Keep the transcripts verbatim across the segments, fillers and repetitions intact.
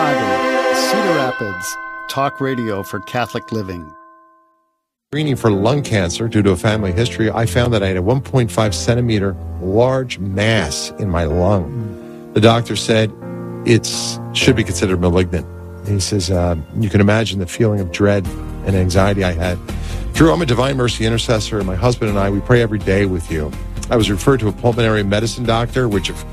Friday, Cedar Rapids, talk radio for Catholic living. Screening for lung cancer due to a family history, I found that I had a one point five centimeter large mass in my lung. The doctor said it should be considered malignant. He says, uh, you can imagine the feeling of dread and anxiety I had. Drew, I'm a Divine Mercy intercessor, and my husband and I, we pray every day with you. I was referred to a pulmonary medicine doctor, which of,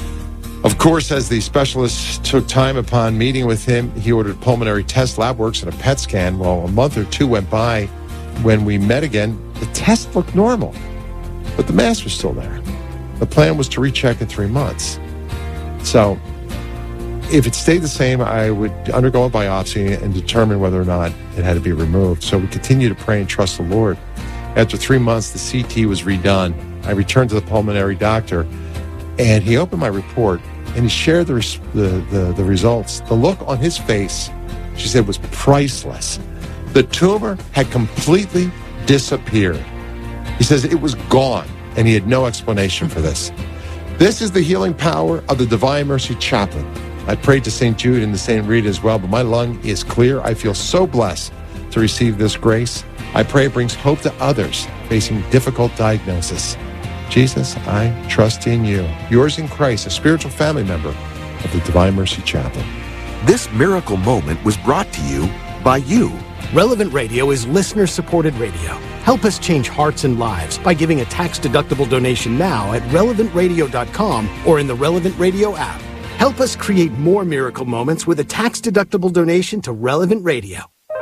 of course, as the specialist took time upon meeting with him, he ordered pulmonary test, lab works, and a P E T scan. Well, a month or two went by. When we met again, the test looked normal, but the mass was still there. The plan was to recheck in three months. So if it stayed the same, I would undergo a biopsy and determine whether or not it had to be removed. So we continue to pray and trust the Lord. After three months, the C T was redone. I returned to the pulmonary doctor, and he opened my report, and he shared the, res- the, the, the results. The look on his face, she said, was priceless. The tumor had completely disappeared. He says it was gone, and he had no explanation for this. This is the healing power of the Divine Mercy Chaplain. I prayed to Saint Jude and to Saint Rita as well, but my lung is clear. I feel so blessed to receive this grace. I pray it brings hope to others facing difficult diagnosis. Jesus, I trust in you. Yours in Christ, a spiritual family member of the Divine Mercy Chaplain. This miracle moment was brought to you by you. Relevant Radio is listener-supported radio. Help us change hearts and lives by giving a tax-deductible donation now at relevant radio dot com or in the Relevant Radio app. Help us create more miracle moments with a tax-deductible donation to Relevant Radio.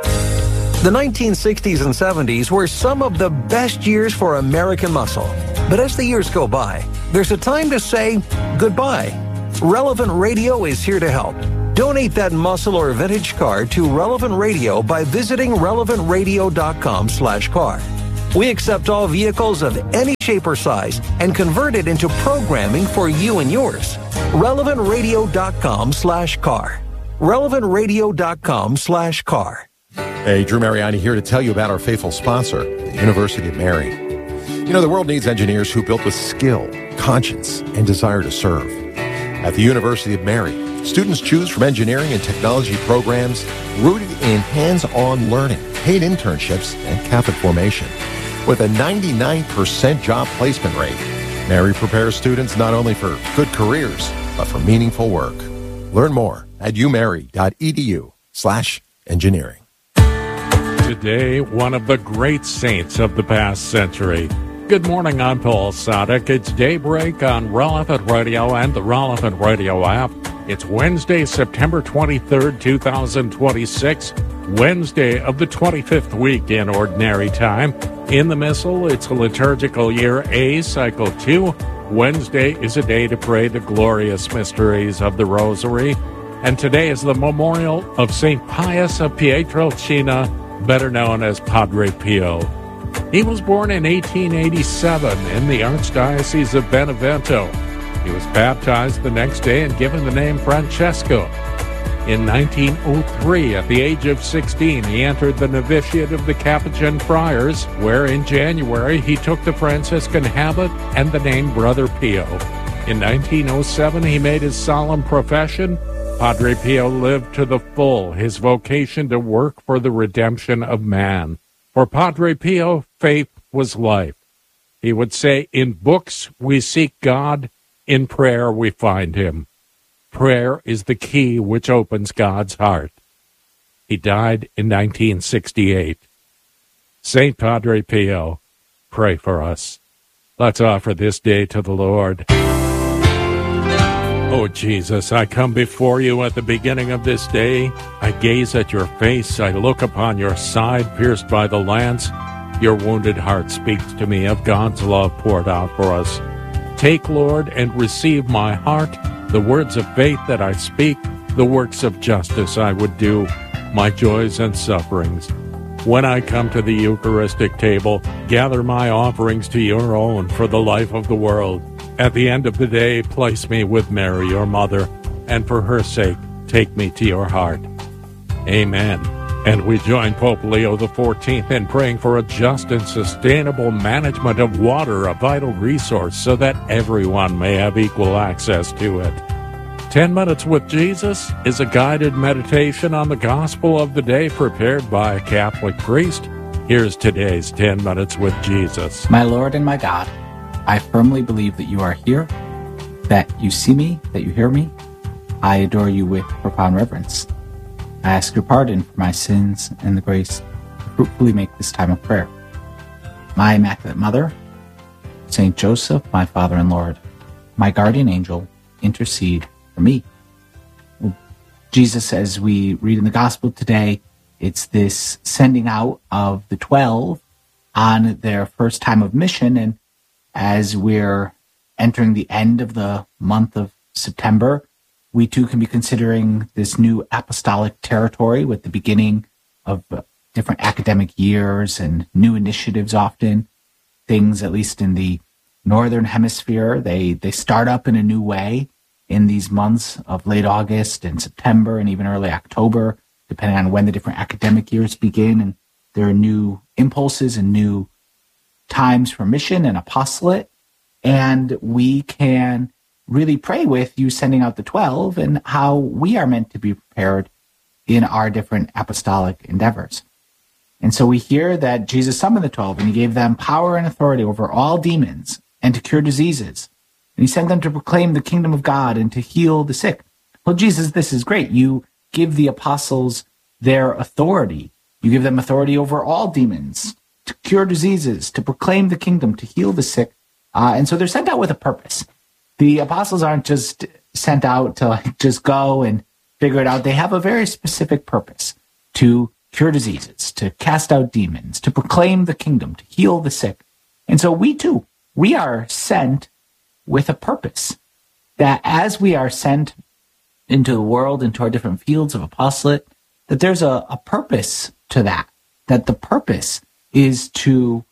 The nineteen sixties and seventies were some of the best years for American muscle. But as the years go by, there's a time to say goodbye. Relevant Radio is here to help. Donate that muscle or vintage car to Relevant Radio by visiting relevant radio dot com slash car. We accept all vehicles of any shape or size and convert it into programming for you and yours. relevant radio dot com slash car. relevant radio dot com slash car. Hey, Drew Mariani here to tell you about our faithful sponsor, the University of Mary. You know, the world needs engineers who built with skill, conscience, and desire to serve. At the University of Mary, students choose from engineering and technology programs rooted in hands-on learning, paid internships, and Catholic formation. With a ninety-nine percent job placement rate, Mary prepares students not only for good careers, but for meaningful work. Learn more at umary dot e d u slash engineering. Today, one of the great saints of the past century. Good morning, I'm Paul Sadek. It's Daybreak on Relevant Radio and the Relevant Radio app. It's Wednesday, September twenty-third, twenty twenty-six, Wednesday of the twenty-fifth week in Ordinary Time. In the Missal, it's a liturgical year A, cycle two. Wednesday is a day to pray the glorious mysteries of the Rosary. And today is the memorial of Saint Pius of Pietrelcina, better known as Padre Pio. He was born in eighteen eighty-seven in the Archdiocese of Benevento. He was baptized the next day and given the name Francesco. In nineteen oh three, at the age of sixteen, he entered the novitiate of the Capuchin Friars, where in January he took the Franciscan habit and the name Brother Pio. In nineteen oh seven, he made his solemn profession. Padre Pio lived to the full his vocation to work for the redemption of man. For Padre Pio, faith was life. He would say, in books we seek God, in prayer we find him. Prayer is the key which opens God's heart. He died in nineteen sixty-eight. Saint Padre Pio, pray for us. Let's offer this day to the Lord. Oh, Jesus, I come before you at the beginning of this day. I gaze at your face. I look upon your side pierced by the lance. Your wounded heart speaks to me of God's love poured out for us. Take, Lord, and receive my heart, the words of faith that I speak, the works of justice I would do, my joys and sufferings. When I come to the Eucharistic table, gather my offerings to your own for the life of the world. At the end of the day, place me with Mary, your mother, and for her sake, take me to your heart. Amen. And we join Pope Leo the fourteenth in praying for a just and sustainable management of water, a vital resource, so that everyone may have equal access to it. ten minutes with Jesus is a guided meditation on the gospel of the day prepared by a Catholic priest. Here's today's ten minutes with Jesus. My Lord and my God, I firmly believe that you are here, that you see me, that you hear me. I adore you with profound reverence. I ask your pardon for my sins and the grace to fruitfully make this time of prayer. My Immaculate Mother, Saint Joseph, my Father and Lord, my guardian angel, intercede for me. Jesus, as we read in the gospel today, it's this sending out of the twelve on their first time of mission. And as we're entering the end of the month of September, we too can be considering this new apostolic territory with the beginning of different academic years and new initiatives often. Things, at least in the Northern Hemisphere, they, they start up in a new way in these months of late August and September and even early October, depending on when the different academic years begin. And there are new impulses and new times for mission and apostolate. And we can really pray with you sending out the twelve and how we are meant to be prepared in our different apostolic endeavors. And so we hear that Jesus summoned the twelve and he gave them power and authority over all demons and to cure diseases. And he sent them to proclaim the kingdom of God and to heal the sick. Well, Jesus, this is great. You give the apostles their authority. You give them authority over all demons, to cure diseases, to proclaim the kingdom, to heal the sick. Uh, and so they're sent out with a purpose. The apostles aren't just sent out to like just go and figure it out. They have a very specific purpose: to cure diseases, to cast out demons, to proclaim the kingdom, to heal the sick. And so we too, we are sent with a purpose, that as we are sent into the world, into our different fields of apostolate, that there's a, a purpose to that, that the purpose is to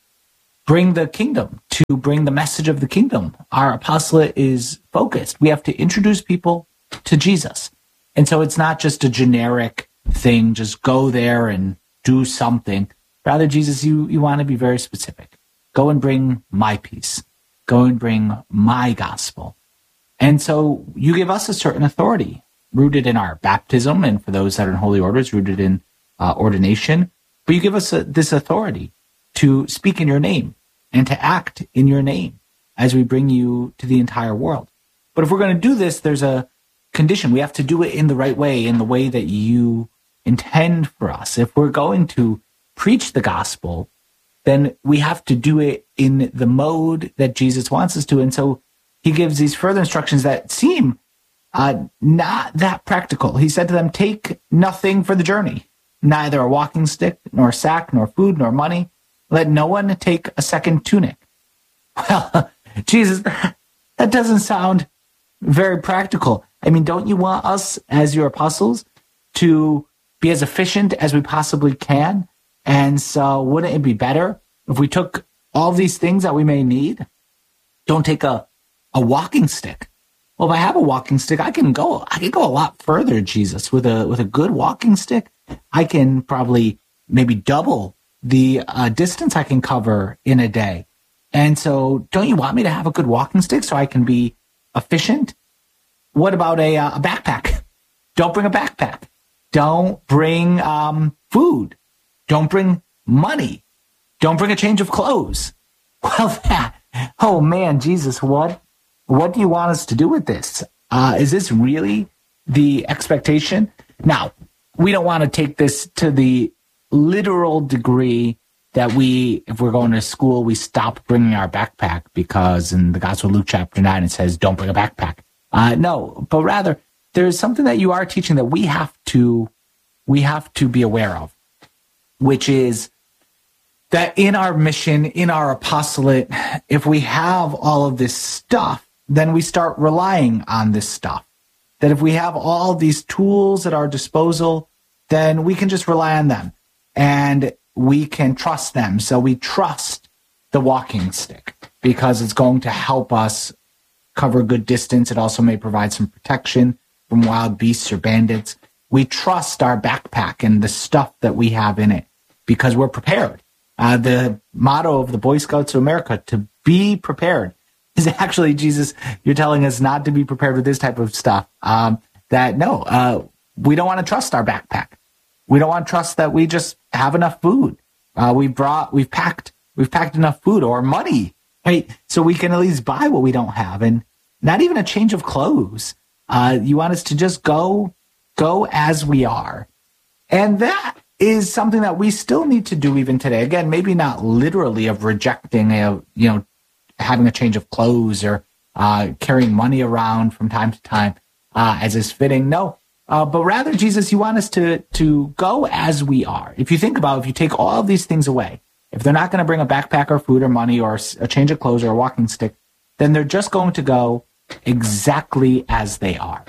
bring the kingdom, to bring the message of the kingdom. Our apostolate is focused. We have to introduce people to Jesus. And so it's not just a generic thing, just go there and do something. Rather, Jesus, you, you want to be very specific. Go and bring my peace. Go and bring my gospel. And so you give us a certain authority, rooted in our baptism, and for those that are in holy orders, rooted in uh, ordination. But you give us a, this authority to speak in your name and to act in your name as we bring you to the entire world. But if we're going to do this, there's a condition. We have to do it in the right way, in the way that you intend for us. If we're going to preach the gospel, then we have to do it in the mode that Jesus wants us to. And so he gives these further instructions that seem uh, not that practical. He said to them, take nothing for the journey, neither a walking stick, nor sack, nor food, nor money. Let no one take a second tunic. Well, Jesus, that doesn't sound very practical. I mean, don't you want us as your apostles to be as efficient as we possibly can? And so wouldn't it be better if we took all these things that we may need? Don't take a, a walking stick. Well, if I have a walking stick, I can go, I can go a lot further, Jesus. With a, with a good walking stick, I can probably maybe double the uh, distance I can cover in a day. And so don't you want me to have a good walking stick so I can be efficient? What about a, uh, a backpack? Don't bring a backpack. Don't bring um, food. Don't bring money. Don't bring a change of clothes. Well, that, oh man, Jesus, what, what do you want us to do with this? Uh, is this really the expectation? Now, we don't want to take this to the literal degree that we, if we're going to school, we stop bringing our backpack because in the Gospel of Luke chapter nine, it says, don't bring a backpack. Uh, no, but rather there's something that you are teaching that we have to, we have to be aware of, which is that in our mission, in our apostolate, if we have all of this stuff, then we start relying on this stuff. That if we have all these tools at our disposal, then we can just rely on them and we can trust them. So we trust the walking stick because it's going to help us cover a good distance. It also may provide some protection from wild beasts or bandits. We trust our backpack and the stuff that we have in it because we're prepared. Uh, the motto of the Boy Scouts of America, to be prepared. is actually, Jesus, you're telling us not to be prepared with this type of stuff. Um, that no, uh, we don't want to trust our backpack. We don't want to trust that we just have enough food. Uh, we brought, we've packed, we've packed enough food or money, right? So we can at least buy what we don't have, and not even a change of clothes. Uh, you want us to just go, go as we are. And that is something that we still need to do even today. Again, maybe not literally of rejecting a, you know, having a change of clothes or uh, carrying money around from time to time uh, as is fitting. No, uh, but rather, Jesus, you want us to to go as we are. If you think about, if you take all of these things away, if they're not going to bring a backpack or food or money or a change of clothes or a walking stick, then they're just going to go exactly as they are.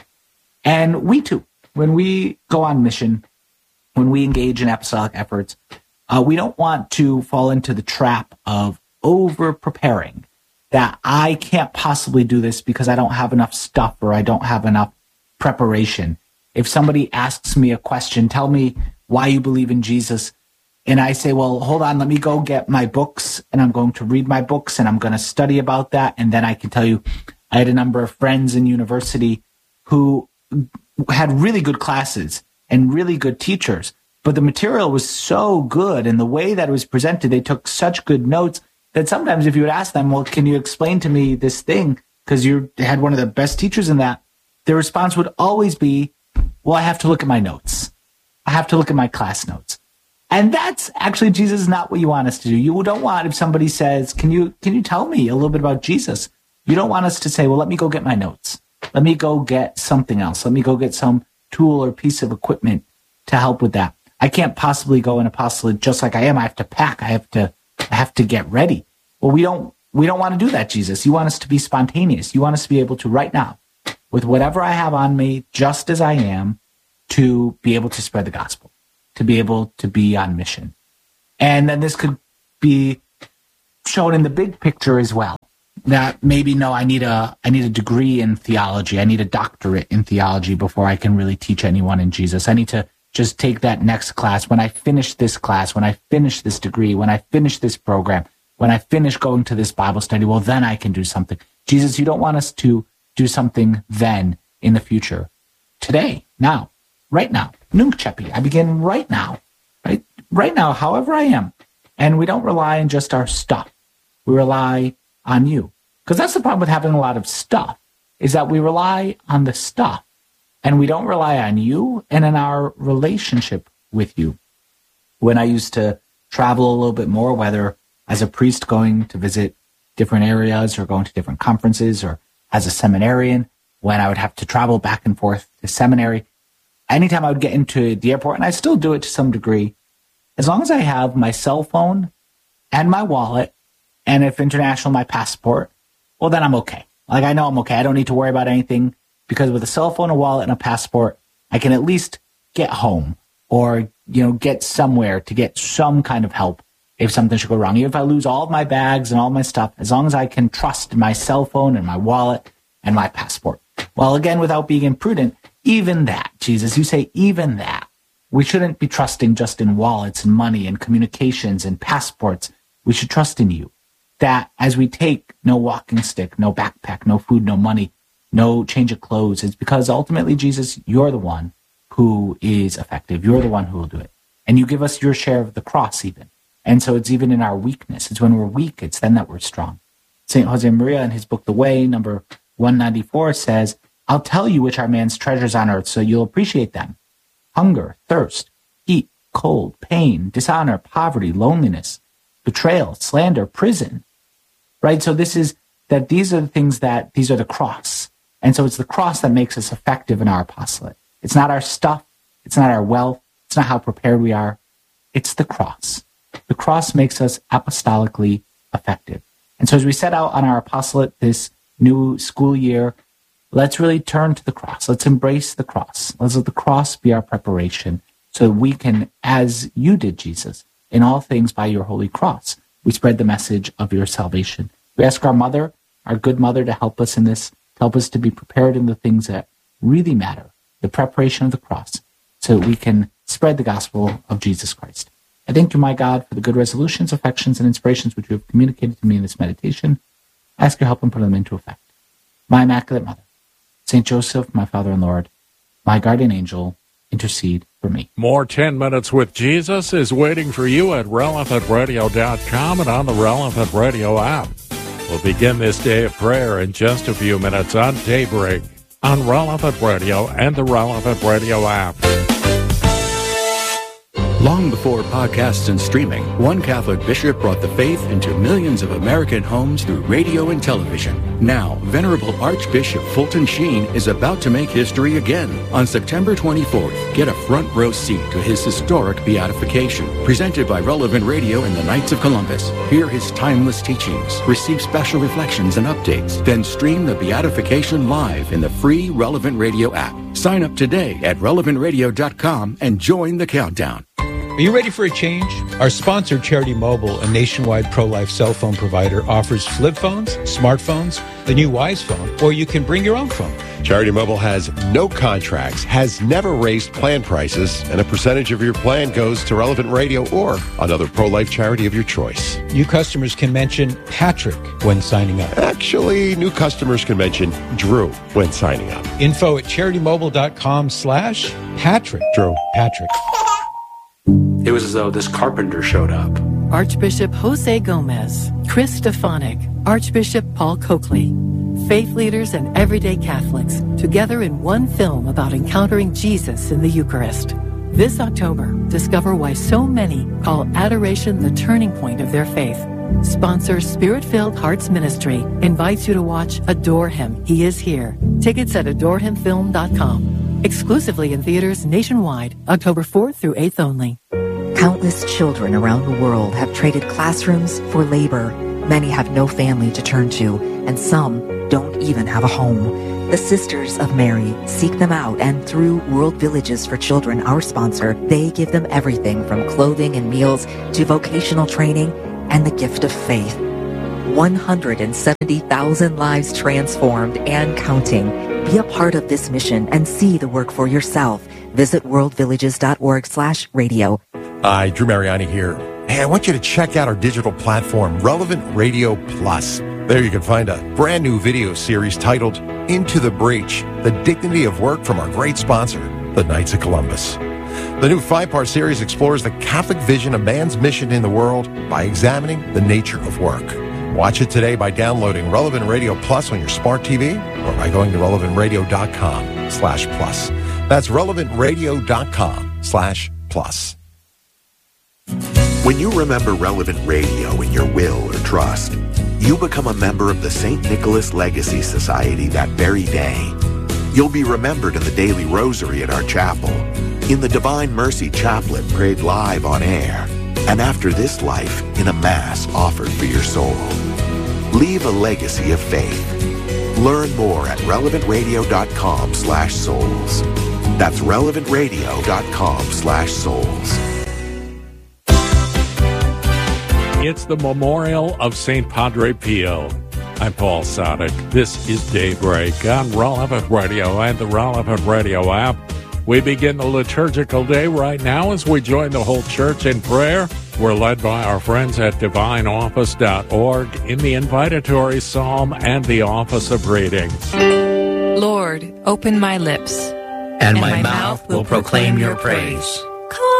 And we too, when we go on mission, when we engage in apostolic efforts, uh, we don't want to fall into the trap of over-preparing, that I can't possibly do this because I don't have enough stuff or I don't have enough preparation. If somebody asks me a question, tell me why you believe in Jesus, and I say, well, hold on, let me go get my books, and I'm going to read my books, and I'm going to study about that, and then I can tell you, I had a number of friends in university who had really good classes and really good teachers, but the material was so good, and the way that it was presented, they took such good notes that sometimes if you would ask them, well, can you explain to me this thing, because you had one of the best teachers in that, their response would always be, well, I have to look at my notes. I have to look at my class notes. And that's actually, Jesus, is not what you want us to do. You don't want, if somebody says, can you can you tell me a little bit about Jesus? You don't want us to say, well, let me go get my notes. Let me go get something else. Let me go get some tool or piece of equipment to help with that. I can't possibly go in apostolate just like I am. I have to pack. I have to I have to get ready. Well, we don't we don't want to do that, Jesus. You want us to be spontaneous. You want us to be able to, right now, with whatever I have on me, just as I am, to be able to spread the gospel, to be able to be on mission. And then this could be shown in the big picture as well. That maybe, no, I need a I need a degree in theology. I need a doctorate in theology before I can really teach anyone in Jesus. I need to just take that next class. When I finish this class, when I finish this degree, when I finish this program, when I finish going to this Bible study, well, then I can do something. Jesus, you don't want us to do something then in the future. Today, now, right now, Nunc Cepi, I begin right now, right? Right now, however I am. And we don't rely on just our stuff. We rely on you. Because that's the problem with having a lot of stuff, is that we rely on the stuff and we don't rely on you and in our relationship with you. When I used to travel a little bit more, whether as a priest going to visit different areas or going to different conferences, or as a seminarian, when I would have to travel back and forth to seminary, anytime I would get into the airport, and I still do it to some degree, as long as I have my cell phone and my wallet, and if international, my passport, well, then I'm okay. Like, I know I'm okay. I don't need to worry about anything, because with a cell phone, a wallet, and a passport, I can at least get home or, you know, get somewhere to get some kind of help if something should go wrong. Even if I lose all of my bags and all my stuff, as long as I can trust my cell phone and my wallet and my passport. Well, again, without being imprudent, even that, Jesus, you say even that. We shouldn't be trusting just in wallets and money and communications and passports. We should trust in you. That as we take no walking stick, no backpack, no food, no money, no change of clothes, it's because ultimately, Jesus, you're the one who is effective. You're the one who will do it. And you give us your share of the cross even. And so it's even in our weakness. It's when we're weak, it's then that we're strong. Saint Josemaria in his book, The Way, number one ninety-four, says, I'll tell you which are man's treasures on earth so you'll appreciate them. Hunger, thirst, heat, cold, pain, dishonor, poverty, loneliness, betrayal, slander, prison. Right? So this is that these are the things that, these are the cross. And so it's the cross that makes us effective in our apostolate. It's not our stuff. It's not our wealth. It's not how prepared we are. It's the cross. The cross makes us apostolically effective. And so as we set out on our apostolate this new school year, let's really turn to the cross. Let's embrace the cross. Let's let the cross be our preparation so that we can, as you did, Jesus, in all things by your holy cross, we spread the message of your salvation. We ask our mother, our good mother, to help us in this, to help us to be prepared in the things that really matter, the preparation of the cross, so that we can spread the gospel of Jesus Christ. I thank you, my God, for the good resolutions, affections, and inspirations which you have communicated to me in this meditation. ask your help in putting them into effect. My Immaculate Mother, Saint Joseph, my Father and Lord, my guardian angel, intercede for me. More ten Minutes with Jesus is waiting for you at relevant radio dot com and on the Relevant Radio app. We'll begin this day of prayer in just a few minutes on Daybreak on Relevant Radio and the Relevant Radio app. Long before podcasts and streaming, one Catholic bishop brought the faith into millions of American homes through radio and television. Now, Venerable Archbishop Fulton Sheen is about to make history again. On September twenty-fourth, get a front row seat to his historic beatification. Presented by Relevant Radio and the Knights of Columbus. Hear his timeless teachings, receive special reflections and updates, then stream the beatification live in the free Relevant Radio app. Sign up today at relevant radio dot com and join the countdown. Are you ready for a change? Our sponsor, Charity Mobile, a nationwide pro-life cell phone provider, offers flip phones, smartphones, the new Wise phone, or you can bring your own phone. Charity Mobile has no contracts, has never raised plan prices, and a percentage of your plan goes to Relevant Radio or another pro-life charity of your choice. New customers can mention Patrick when signing up. Actually, new customers can mention Drew when signing up. Info at charity mobile dot com slash Patrick. Drew. Patrick. It was as though this carpenter showed up. Archbishop Jose Gomez, Chris Stefanik, Archbishop Paul Coakley, faith leaders and everyday Catholics, together in one film about encountering Jesus in the Eucharist. This October, discover why so many call adoration the turning point of their faith. Sponsor Spirit-Filled Hearts Ministry invites you to watch Adore Him, He Is Here. Tickets at adore him film dot com. Exclusively in theaters nationwide, October fourth through eighth only. Countless children around the world have traded classrooms for labor. Many have no family to turn to, and some don't even have a home. The Sisters of Mary seek them out, and through World Villages for Children, our sponsor, they give them everything from clothing and meals to vocational training and the gift of faith. one hundred seventy thousand lives transformed and counting. Be a part of this mission and see the work for yourself. Visit world villages dot org slash radio. Hi, Drew Mariani here. Hey, I want you to check out our digital platform, Relevant Radio Plus. There you can find a brand new video series titled Into the Breach, The Dignity of Work from our great sponsor, the Knights of Columbus. The new five-part series explores the Catholic vision of man's mission in the world by examining the nature of work. Watch it today by downloading Relevant Radio Plus on your smart T V or by going to relevant radio dot com slash plus. That's relevant radio dot com slash plus. When you remember Relevant Radio in your will or trust, you become a member of the Saint Nicholas Legacy Society that very day. You'll be remembered in the daily rosary at our chapel, in the Divine Mercy Chaplet prayed live on air, and after this life in a Mass offered for your soul. Leave a legacy of faith. Learn more at relevant radio dot com slash souls. That's relevant radio dot com slash souls. It's the memorial of Saint Padre Pio. I'm Paul Sadek. This is Daybreak on Relevant Radio and the Relevant Radio app. We begin the liturgical day right now as we join the whole church in prayer. We're led by our friends at divine office dot org in the invitatory psalm and the office of reading. Lord, open my lips, and, and my, my mouth will proclaim your praise.